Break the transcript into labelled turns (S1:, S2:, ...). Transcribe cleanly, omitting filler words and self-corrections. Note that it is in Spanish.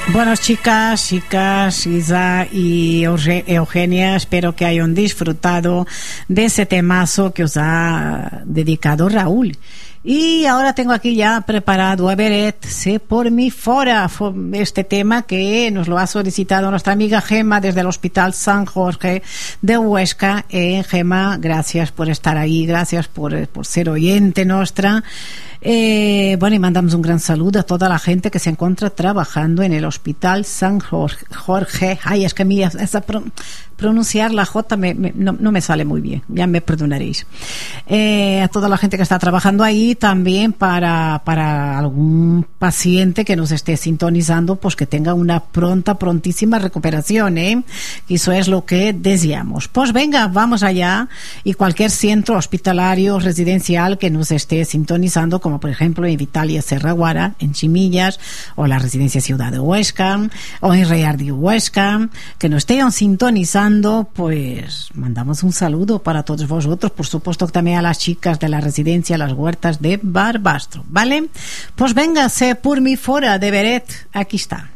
S1: Bueno, chicas, Isa y Eugenia, espero que hayan disfrutado de ese temazo que os ha dedicado Raúl. Y ahora tengo aquí ya preparado a Beret, sé por mí fora, este tema que nos lo ha solicitado nuestra amiga Gema desde el Hospital San Jorge de Huesca. Gema, gracias por estar ahí, gracias por ser oyente nuestra. Bueno, y mandamos un gran saludo a toda la gente que se encuentra trabajando en el Hospital San Jorge. Ay, es que a mí pronunciar la J no me sale muy bien, ya me perdonaréis. A toda la gente que está trabajando ahí, también para algún paciente que nos esté sintonizando, pues que tenga una prontísima recuperación, y eso es lo que deseamos. Pues venga, vamos allá, y cualquier centro hospitalario residencial que nos esté sintonizando, como por ejemplo en Vitalia Serraguara, en Chimillas, o la residencia Ciudad de Huesca, o en Real de Huesca, que nos estén sintonizando, pues mandamos un saludo para todos vosotros, por supuesto también a las chicas de la residencia Las Huertas de Barbastro, ¿vale? Pues véngase por mí fora de Beret, aquí está.